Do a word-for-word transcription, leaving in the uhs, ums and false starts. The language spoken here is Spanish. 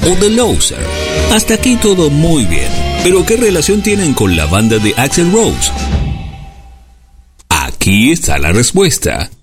o The Loser? Hasta aquí todo muy bien, pero ¿qué relación tienen con la banda de Axl Rose? Aquí está la respuesta.